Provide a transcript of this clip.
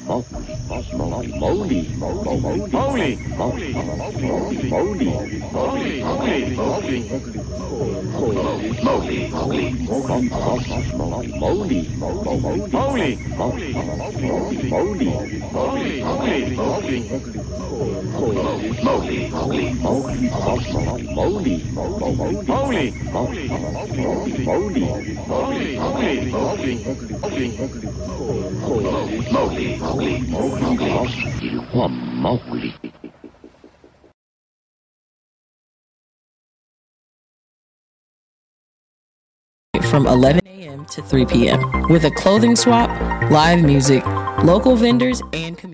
From 11 a.m. to 3 p.m. with a clothing swap, live music, local vendors, and community.